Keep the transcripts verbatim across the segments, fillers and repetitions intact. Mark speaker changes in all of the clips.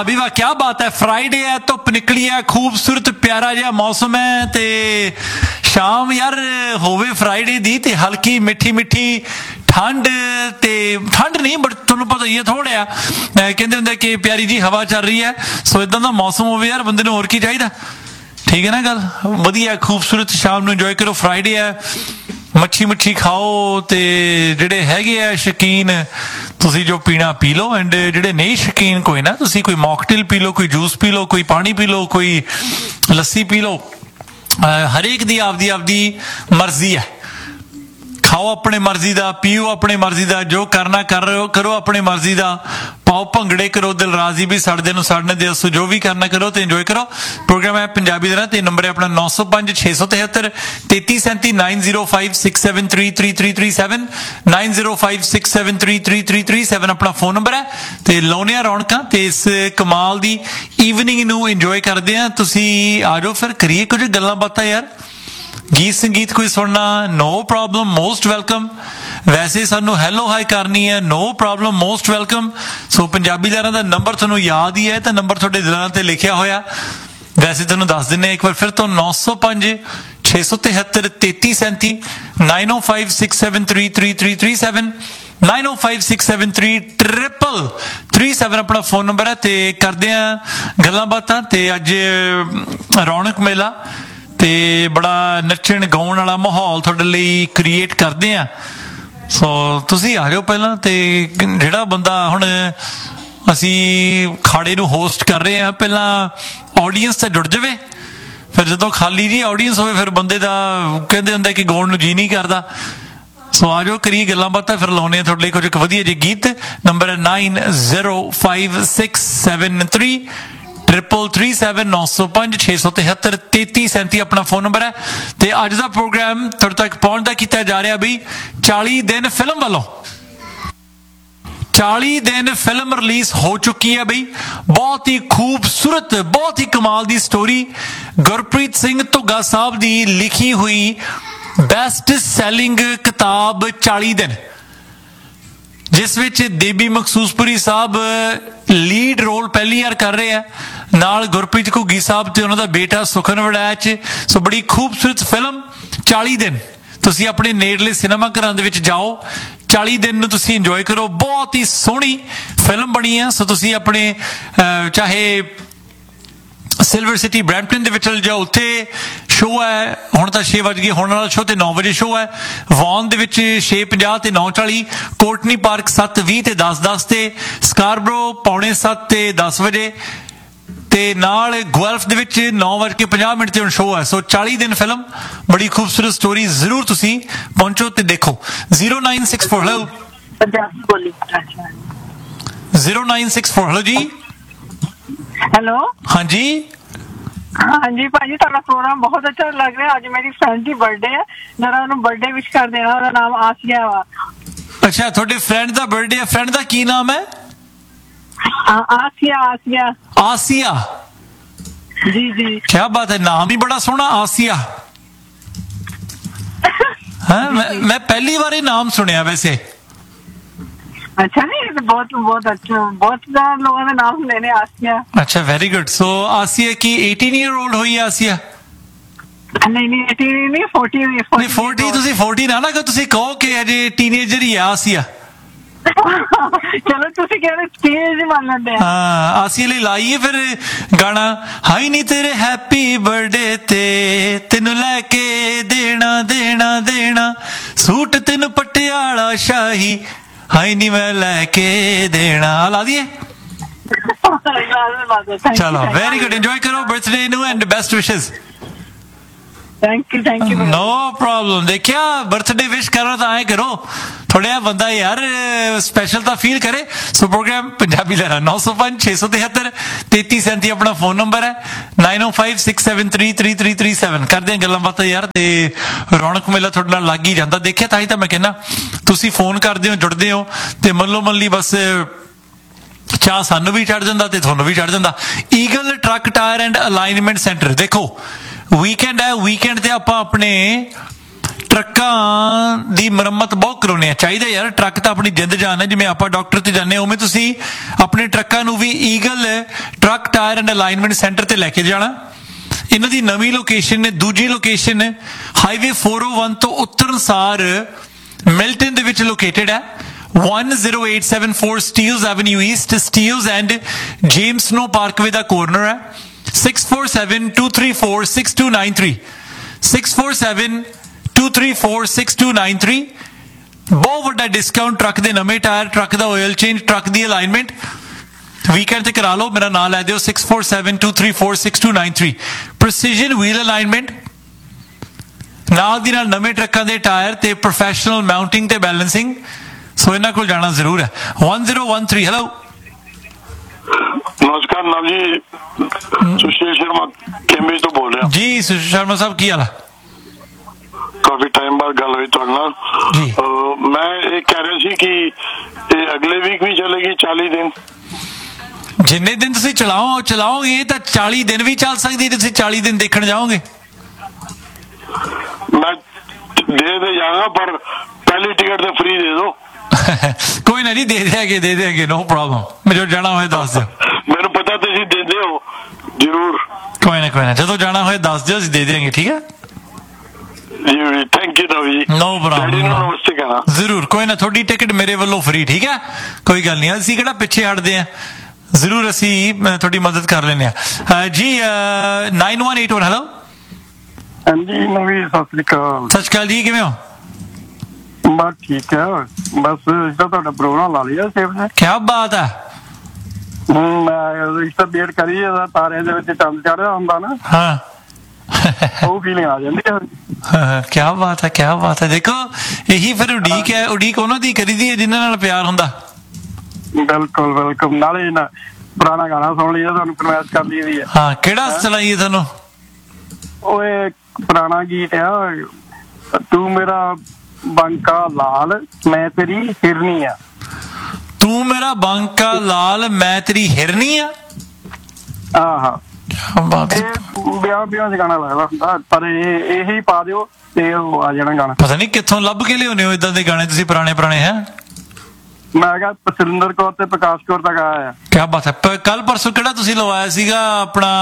Speaker 1: अभी वाह क्या बात है, फ्राइडे है, धुप निकली है, खूबसूरत प्यारा जिहा मौसम है ते शाम यार होवे फ्राइडे दी ते हल्की मिठी मिठी ठंड ते ठंड नहीं बट तुहानूं पता ही है थोड़ा कहंदे हुंदे कि प्यारी जी हवा चल रही है। सो इदां दा मौसम होवे यार बंदे नूं होर की चाहीदा, ठीक है ना गल। वधिया खूबसूरत शाम नूं इंजॉय करो, फ्राइडे है, मच्छी मच्छी खाओ ते जिहड़े हैगे आ शकीन तुसी जो पीना पी लो, एंड जिहड़े नहीं शकीन कोई ना तुसी कोई मॉकटेल पी लो, कोई जूस पी लो, कोई पानी पी लो, कोई लस्सी पी लो। हरेक दी आपदी आपदी मर्जी है, खाओ अपने मर्जी का, पियो अपने मर्जी का, जो करना कर करो अपने मर्जी का, पाओ भंगड़े करो, दिल राजी भी सड़दे नूं सड़ने दे, सो जो भी करना करो तो इंजॉय करो। प्रोग्राम है पंजाबी दा ते नंबर है अपना नौ सौ पांच छे सौ तिहत्तर तेती सैंती nine zero five six seven three three three three seven nine zero five six seven three three three three seven अपना फोन नंबर है। ते लाउने आ रौनकां ते इस कमाल दी ईवनिंग नूं इंजॉय करदे आ। तुसी आ जाओ फिर करिए कुछ गल्लां बातां यार, गीत संगीत कोई सुनना, नो प्रॉब्लम, मोस्ट वेलकम। वैसे सानू हैलो हाई करनी है, नो प्रॉब्लम, मोस्ट वेलकम। सो पंजाबी लहरां दा नंबर तुहानू याद ही है तो नंबर तुहाडे दिलां ते लिखिया होया, वैसे तुहानू दस दिने एक बार फिर तो नौ सौ पांच छे सौ तिहत्तर तेती सैंती नाइन ओ five six seven three three three three seven nine ओ five six seven three triple three seven अपना फोन नंबर है। ते करदे आ गल्लां बातां ते अज रौनक मेला ते बड़ा नच्चण गाउण वाला माहौल तुहाडे लई क्रिएट करदे आ। सो तुसी आ जाओ पहलां ते जिहड़ा बंदा हुण असी खाड़े नूं होस्ट कर रहे हैं पहलां ऑडियंस ते जुड़ जावे, फिर जदों खाली जी ऑडियंस होवे फिर बंदे दा कहंदे हुंदे कि गाउण नूं जी नहीं करदा। सो आ जाओ करिए गल्लां बातां, फिर लाउने तुहाडे लई कुछ वधिया जी गीत। नंबर है nine zero five six seven three triple three seven नौ सौ पांच छे सौ तिहत्तर तेती सैंती अपना फोन नंबर है। ते अज दा प्रोग्राम तुहाडे तक पहुंचदा कीता जा रहा बई चाली दिन फिल्म वालों, चाली दिन फिल्म रिलीज हो चुकी है बई। बहुत ही खूबसूरत, बहुत ही कमाल दी स्टोरी, गुरप्रीत सिंह धुग्गा साहब दी लिखी हुई बेस्ट सैलिंग किताब चाली दिन, जिस विच देबी मखसूसपुरी साहब लीड रोल पहली बार कर रहे हैं, नाल गुरप्रीत घुग्गी साहब ते उन्हां दा बेटा सुखन वड़ैच। सो बड़ी खूबसूरत फिल्म चाली दिन, तुसी अपने नेड़ले सिनेमा घरां दे विच जाओ, चाली दिन नूं तुसी इंजॉय करो। बहुत ही सोहनी फिल्म बनी है। सो तुसी अपने चाहे सिल्वर सिटी ब्रैम्पटन दे विच चल जाओ, उत्थे शो है, हुण तां छे वज गए, होने वाला शो ते नौ बजे शो है। वॉन दे विच छे पंजाह ते नौ चाली, कोटनी पार्क सत्त बीह ते दस दस ते स्कारब्रो पौने सत्त ते दस बजे ते नाल गुएल्फ दे विच नौ वज के पंजाह मिनट ते हुण शो है। सो चाली दिन फिल्म, बड़ी खूबसूरत स्टोरी, जरूर तुसी पहुंचो ते देखो। Zero nine six four hello zero nine six four hello जी,
Speaker 2: हेलो
Speaker 1: हाँ जी
Speaker 2: हाँ जी भाजी, तुहाडा प्रोग्राम बहुत अच्छा लग रहा है। अज मेरी फ्रेंड दी बर्थडे है, जरा उन्हें बर्थडे विश कर देना। उसका नाम आसिया वा।
Speaker 1: अच्छा, थोड़े फ्रेंड दा बर्थडे है, फ्रेंड दा की नाम है?
Speaker 2: आ, आसिया आसिया
Speaker 1: आसिया
Speaker 2: जी जी,
Speaker 1: क्या बात है, नाम ही बड़ा सोहना आसिया। हाँ, मैं, मैं पहली बार ही नाम सुनिया वैसे।
Speaker 2: अच्छा नहीं, तो बहुत बहुत अच्छा, बहुत ज्यादा लोगों ने नाम लेने आसिया।
Speaker 1: अच्छा, वेरी गुड। सो आसिया की एटीन ईयर ओल्ड हुई है आसिया?
Speaker 2: नहीं नहीं एटीन नहीं, फोर्टी
Speaker 1: नहीं फोर्टी, तुसी फोर्टी ना ना तुसी कहो कि अजे टीनेजर ही है आसिया।
Speaker 2: चलो तुसी कह रहे टीनेज ही मान लेते हैं।
Speaker 1: हाँ, आसिया ले लाइए फिर गाना, हाई नी तेरे हैप्पी बर्थडे ते तेनू लेके देना देना देना, सूट तेनू पटियाला शाही, हाई नी मैं लेके देना, ला दिए। चलो वेरी गुड, एंजॉय करो बर्थडे नू and best wishes.
Speaker 2: Thank you thank you.
Speaker 1: No problem. देखिया बर्थडे विश करो तो आए करो, थोड़ा बंदा यार स्पेशल तो फील करे। सो प्रोग्राम पंजाबी लहरा नौ सौ पांच छे सौ तिहत्तर तेती सैंती अपना फोन नंबर है, नाइन ओ five six seven three three three three seven. करदे गल्लां बातां यार, ते रौनक मेला थोड़े नाल लग ही जांदा। देखिया तां ही तां मैं कहना तुसी फोन करदे हो, जुड़दे हो, ते मल्लो मल्ली बस चाह सानू भी चढ़ जांदा ते तुहानू भी चढ़ जांदा। Eagle truck tyre and alignment centre, देखो वीकेंड है, वीकेंड ते आपां अपने ਟਰੱਕਾਂ ਦੀ ਮੁਰੰਮਤ ਬਹੁਤ ਕਰਾਉਣੇ ਆ। ਚਾਹੀਦਾ ਯਾਰ, ਟਰੱਕ ਤਾਂ ਆਪਣੀ ਜਿੰਦ ਜਾਨ ਹੈ। ਜਿਵੇਂ ਆਪਾਂ ਡਾਕਟਰ ਤੇ ਜਾਂਦੇ ਉਵੇਂ ਤੁਸੀਂ ਆਪਣੇ ਟਰੱਕਾਂ ਨੂੰ ਵੀ eagle truck tyre and alignment centre ਤੇ ਲੈ ਕੇ ਜਾਣਾ। ਇਹਨਾਂ ਦੀ ਨਵੀਂ ਲੋਕੇਸ਼ਨ ਨੇ, ਦੂਜੀ ਲੋਕੇਸ਼ਨ ਹਾਈਵੇ ਚਾਰ ਸੌ ਇੱਕ ਤੋਂ ਉੱਤਰਨ ਸਾਰ ਮਿਲਟਨ ਦੇ ਵਿੱਚ ਲੋਕੇਟਡ ਹੈ। one zero eight seven four Steeles Avenue East, Steeles and James Snow Parkway the corner ਹੈ। six four seven two three four six two nine three six four seven two three four six two nine three। ਬਹੁਤ ਵੱਡਾ discount, truck ਦੇ ਨਵੇਂ tyre, truck ਦਾ oil change, truck ਦੀ alignment weekend ਤੇ ਕਰਾ ਲਓ। ਮੇਰਾ ਨਾਮ ਲੈ ਦਿਓ six four seven two three four six two nine three। ਪ੍ਰੈਸੀਜਨ wheel alignment, ਨਾਲ ਦੀ ਨਾਲ ਨਵੇਂ ਟਰੱਕਾਂ ਦੇ ਟਾਇਰ ਤੇ ਪ੍ਰੋਫੈਸ਼ਨਲ ਮਾਊਂਟਿੰਗ ਤੇ ਬੈਲੈਂਸਿੰਗ। ਸੋ ਇਹਨਾਂ ਕੋਲ ਜਾਣਾ ਜ਼ਰੂਰ ਹੈ। one zero one three। Hello,
Speaker 3: ਨਮਸਕਾਰ ਨਾਮ ਜੀ, ਸੁਸ਼ੀਲ ਸ਼ਰਮਾ ਕੈਂਬਰਿਜ ਤੋਂ ਬੋਲ ਰਿਹਾ
Speaker 1: ਜੀ। ਸ਼ਰਮਾ ਸਾਹਿਬ ਕੀ ਹਾਲ ਹੈ?
Speaker 3: ਕਾਫੀ ਟਾਈਮ ਬਾਅਦ ਗੱਲ ਹੋਈ ਤੁਹਾਡੇ ਨਾਲ
Speaker 1: ਜੀ।
Speaker 3: ਅਹ ਮੈਂ ਇਹ ਕਹਿ ਰਿਹਾ ਸੀ ਕਿ ਇਹ ਅਗਲੇ ਵੀਕ ਵੀ ਚੱਲੇਗੀ ਚਾਲੀ ਦਿਨ।
Speaker 1: ਜਿੰਨੇ ਦਿਨ ਤੁਸੀਂ ਚਲਾਓ ਚਲਾਓਗੇ ਤਾਂ ਚਾਲੀ ਦਿਨ ਵੀ ਚੱਲ ਸਕਦੀ। ਤੁਸੀਂ ਚਾਲੀ ਦਿਨ ਦੇਖਣ ਜਾਓਗੇ?
Speaker 3: ਮੈਂ ਦੇ ਦੇ ਜਾਗਾ, ਪਰ ਪਹਿਲੀ ਟਿਕਟ ਤੇ ਫ੍ਰੀ ਦੇ ਦੋ।
Speaker 1: ਕੋਈ ਨਾ ਜੀ, ਦੇ ਦਿਆਂਗੇ ਦੇ ਦਿਆਂਗੇ, ਨੋ ਪ੍ਰੋਬਲਮ। ਮੈਨੂੰ ਜਾਣਾ ਹੋਏ ਦੱਸ ਦਿਓ।
Speaker 3: ਮੈਨੂੰ ਪਤਾ ਤੁਸੀਂ ਦਿੰਦੇ ਹੋ ਜ਼ਰੂਰ।
Speaker 1: ਕੋਈ ਨਾ ਕੋਈ ਨਾ, ਜਦੋਂ ਜਾਣਾ ਹੋਏ ਦੱਸ ਦਿਓ, ਅਸੀਂ ਦੇ ਦਿਆਂਗੇ। ਠੀਕ ਹੈ
Speaker 3: ਜੀ, ਥੈਂਕ ਯੂ ਨਵੀ।
Speaker 1: ਨੋ ਪ੍ਰੋਬਲਮ,
Speaker 3: ਨਮਸਤੇ ਕਹਿਣਾ
Speaker 1: ਜ਼ਰੂਰ। ਕੋਈ ਨਾ, ਤੁਹਾਡੀ ਟਿਕਟ ਮੇਰੇ ਵੱਲੋਂ ਫ੍ਰੀ। ਠੀਕ ਹੈ, ਕੋਈ ਗੱਲ ਨਹੀਂ। ਅਸੀਂ ਕਿਹੜਾ ਪਿੱਛੇ ਹਟਦੇ ਆ, ਜ਼ਰੂਰ ਅਸੀਂ ਤੁਹਾਡੀ ਮਦਦ ਕਰ ਲੈਂਦੇ ਹਾਂ ਜੀ। nine one eight one। Hello
Speaker 4: ਹਾਂਜੀ ਨਵੀ, ਸਤਿ ਸ੍ਰੀ ਅਕਾਲ।
Speaker 1: ਸਤਿ ਸ਼੍ਰੀ ਅਕਾਲ ਜੀ, ਕਿਵੇਂ ਹੋ?
Speaker 4: ਬਸ ਠੀਕ ਹੈ, ਬਸ ਇਸ ਦਾ ਤੁਹਾਡਾ ਪ੍ਰੋਗਰਾਮ ਲਾ ਲਿਆ ਸੇਵ ਨੇ।
Speaker 1: ਕੀ ਬਾਤ ਹੈ।
Speaker 4: ਹੂੰ, ਮੈਂ ਇਸ ਦਾ ਵੇਟ ਕਰੀ ਜਾਂਦਾ, ਤਾਰਿਆਂ ਦੇ ਵਿੱਚ ਚੰਦ ਚੜ੍ਹਿਆ ਹੁੰਦਾ ਨਾ,
Speaker 1: ਹਾਂ
Speaker 4: ਉਹ ਫੀਲਿੰਗ ਆ ਜਾਂਦੀ ਹੈ।
Speaker 1: ਕੀ ਬਾਤ ਹੈ, ਕੀ ਬਾਤ ਹੈ। ਦੇਖੋ, ਇਹੀ ਫਿਰ ਉਡੀਕ ਹੈ। ਉਡੀਕ ਉਹਨਾਂ ਦੀ ਕਰੀਦੀ ਹੈ ਜਿਨ੍ਹਾਂ ਨਾਲ ਪਿਆਰ ਹੁੰਦਾ।
Speaker 4: ਬਿਲਕੁਲ ਬਿਲਕੁਲ। ਨਾਲੇ ਨਾ ਪੁਰਾਣਾ ਗਾਣਾ ਸੁਣ ਲਈਦਾ, ਤੁਹਾਨੂੰ ਫਰਮਾਇਸ਼ ਕਰ ਲਈ ਦੀ ਹੈ।
Speaker 1: ਹਾਂ, ਕਿਹੜਾ ਚਲਾਈਏ ਤੁਹਾਨੂੰ?
Speaker 4: ਉਹ ਇਹ ਪੁਰਾਣਾ ਗੀਤ ਆ, ਤੂੰ ਮੇਰਾ ਬੰਕਾ ਲਾਲ ਮੈਂ ਤੇਰੀ ਹਿਰਨੀ ਆ।
Speaker 1: ਤੂੰ ਮੇਰਾ ਬਾਂਕਾ ਲਾਲ ਮੈਂ ਤੇਰੀ ਹਿਰਨੀ ਆ।
Speaker 4: ਆਹਾ, ਇਹ ਵਿਆਹ ਵਿਆਹ ਚ ਗਾਣਾ ਲੱਗਦਾ ਹੁੰਦਾ, ਪਰ ਇਹ ਇਹੀ ਪਾ ਦਿਓ ਤੇ ਉਹ ਆ ਜਾਣਾ ਗਾਣਾ।
Speaker 1: ਪਤਾ ਨਹੀਂ ਕਿੱਥੋਂ ਲੱਭ ਕੇ ਲਿਆਉਂਦੇ ਹੋ ਇਦਾਂ ਦੇ ਗਾਣੇ ਤੁਸੀਂ, ਪੁਰਾਣੇ ਪੁਰਾਣੇ। ਹੈ
Speaker 4: ਮੈਂ ਕਿਹਾ ਸੁਰਿੰਦਰ ਕੌਰ ਤੇ ਪ੍ਰਕਾਸ਼ ਕੌਰ ਦਾ ਗਾਇਆ ਆ।
Speaker 1: ਕੀ ਬਾਤ ਹੈ। ਕੱਲ ਪਰਸੋਂ ਕਿਹੜਾ ਤੁਸੀਂ ਲਵਾਇਆ ਸੀਗਾ ਆਪਣਾ,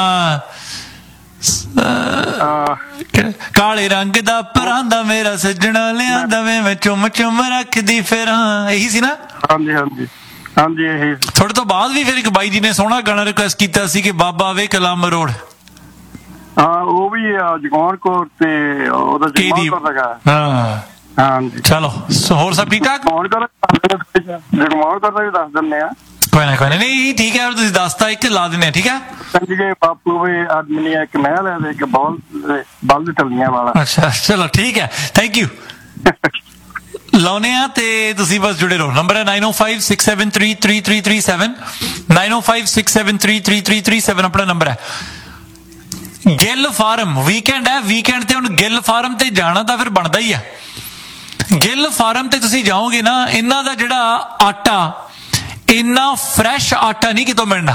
Speaker 1: ਕਾਲੇ ਰੰਗ ਦਾ ਪਰਾਂਦਾ ਮੇਰਾ ਸੱਜਣਾ ਲਿਆਂਦਾ ਵੇ ਮੈਂ ਚੁੰਮ ਚੁੰਮ ਰੱਖਦੀ ਫਿਰਾਂ, ਇਹੀ ਸੀ ਨਾ?
Speaker 4: ਹਾਂਜੀ ਹਾਂਜੀ ਹਾਂਜੀ, ਇਹੀ।
Speaker 1: ਥੋੜੇ ਤੋਂ ਬਾਅਦ ਵੀ ਫਿਰ ਇੱਕ ਬਾਈ ਜੀ ਨੇ ਸੋਹਣਾ ਗਾਣਾ ਰਿਕੁਐਸਟ ਕੀਤਾ ਸੀ ਕਿ ਬਾਬਾ ਵੇ ਕਲਮ ਰੋਡ।
Speaker 4: ਹਾਂ, ਉਹ ਵੀ ਜਗਮੋਹਨ ਕੌਰ ਤੇ ਉਹਦਾ ਜਗਮੋਹਨ ਕੌਰ ਦਾ ਗਾਇਆ।
Speaker 1: ਹਾਂ
Speaker 4: ਹਾਂਜੀ,
Speaker 1: ਚਲੋ। ਹੋਰ ਸਭ ਠੀਕ ਠਾਕ?
Speaker 4: ਜਗਮੋਹਨ ਕੌਰ ਜਗਮੋਹਨ ਕੌਰ ਦਾ ਵੀ ਦੱਸ ਦਿੰਦੇ ਆ।
Speaker 1: ਕੋਈ ਨਾ ਕੋਈ ਨਾ, ਨਹੀਂ ਠੀਕ ਹੈ, ਤੁਸੀਂ ਦੱਸਤਾ, ਇੱਕ ਲਾ ਦਿੰਦੇ ਆ। ਠੀਕ ਹੈ।
Speaker 4: ਸੰਜੇ ਬਾਪੂ ਵੀ ਆਦਮੀ ਇੱਕ ਮਹਿਲ ਹੈ ਤੇ ਇੱਕ ਬੌਲ ਬਲਦ ਟੱਲੀਆਂ ਵਾਲਾ।
Speaker 1: ਅੱਛਾ, ਚਲੋ ਠੀਕ ਹੈ, ਥੈਂਕ ਯੂ। ਲਾਉਨੇ ਆ ਤੇ ਤੁਸੀਂ ਬਸ ਜੁੜੇ ਰਹੋ। ਨੰਬਰ ਹੈ nine oh five six seven three three three three seven nine oh five six seven three three three three seven ਆਪਣਾ ਨੰਬਰ ਹੈ। ਗਿੱਲ ਫਾਰਮ ਵੀਕਐਂਡ ਹੈ, ਵੀਕਐਂਡ ਤੇ ਹੁਣ ਗਿੱਲ ਫਾਰਮ ਤੇ ਜਾਣਾ ਤਾਂ ਫਿਰ ਬਣਦਾ ਹੀ ਆ। ਗਿੱਲ ਫਾਰਮ ਤੇ ਤੁਸੀਂ ਜਾਓਗੇ ਨਾ, ਇਹਨਾਂ ਦਾ ਜਿਹੜਾ ਆਟਾ, ਇੰਨਾ ਫਰੈਸ਼ ਆਟਾ ਨਹੀਂ ਕਿਤੋਂ ਮਿਲਣਾ।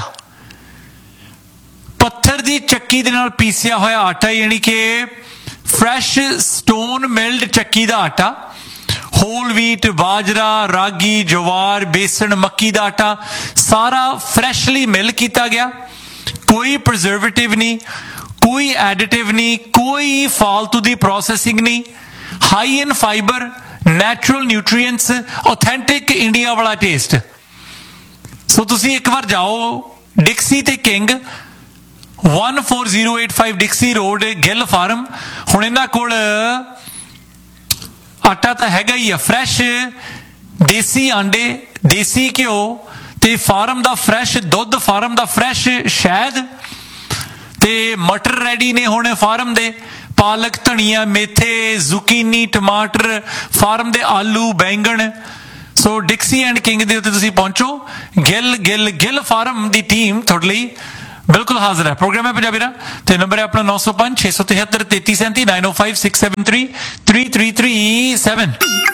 Speaker 1: ਪੱਥਰ ਦੀ ਚੱਕੀ ਦੇ ਨਾਲ ਪੀਸਿਆ ਹੋਇਆ ਆਟਾ, ਯਾਨੀ ਕਿ ਫਰੈਸ਼ ਸਟੋਨ ਮਿਲਡ ਚੱਕੀ ਦਾ ਆਟਾ। ਹੋਲ ਵੀਟ, ਬਾਜਰਾ, ਰਾਗੀ, ਜਵਾਰ, ਬੇਸਣ, ਮੱਕੀ ਦਾ ਆਟਾ, ਸਾਰਾ ਫਰੈਸ਼ਲੀ ਮਿਲ ਕੀਤਾ ਗਿਆ। ਕੋਈ ਪ੍ਰੀਜ਼ਰਵੇਟਿਵ ਨਹੀਂ, ਕੋਈ ਐਡੀਟਿਵ ਨਹੀਂ, ਕੋਈ ਫਾਲਤੂ ਦੀ ਪ੍ਰੋਸੈਸਿੰਗ ਨਹੀਂ। ਹਾਈ ਇਨ fibre, natural nutrients, authentic India ਵਾਲਾ ਟੇਸਟ। ਸੋ ਤੁਸੀਂ ਇੱਕ ਵਾਰ ਜਾਓ, ਡਿਕਸੀ ਤੇ king one four zero eight five ਡਿਕਸੀ road, Gill farm. ਹੁਣ ਇਹਨਾਂ ਕੋਲ ਆਟਾ ਤਾਂ ਹੈਗਾ ਹੀ ਆ, ਫਰੈਸ਼ ਦੇਸੀ ਆਂਡੇ, ਦੇਸੀ ਘਿਓ ਤੇ ਫਾਰਮ ਦਾ ਫਰੈਸ਼ ਦੁੱਧ, ਫਾਰਮ ਦਾ ਫਰੈਸ਼ ਸ਼ਹਿਦ ਤੇ ਮਟਰ ਰੈਡੀ ਨੇ ਹੁਣ ਫਾਰਮ ਦੇ। ਪਾਲਕ, ਧਨੀਆ, ਮੇਥੇ, ਜ਼ੁਕੀਨੀ, ਟਮਾਟਰ, ਫਾਰਮ ਦੇ ਆਲੂ, ਬੈਂਗਣ। ਸੋ ਡਿਕਸੀ ਐਂਡ ਕਿੰਗ ਦੇ ਉੱਤੇ ਤੁਸੀਂ ਪਹੁੰਚੋ। ਗਿੱਲ ਗਿੱਲ ਗਿੱਲ ਫਾਰਮ ਦੀ ਟੀਮ ਤੁਹਾਡੇ ਲਈ ਬਿਲਕੁਲ ਹਾਜ਼ਰ ਹੈ। ਪ੍ਰੋਗਰਾਮ ਹੈ ਪੰਜਾਬੀ ਦਾ ਤੇ ਨੰਬਰ ਹੈ ਆਪਣਾ nine oh five ਛੇ ਸੌ ਤਿਹੱਤਰ ਤੇਤੀ ਸੈਂਤੀ nine oh five six seven three three three three seven।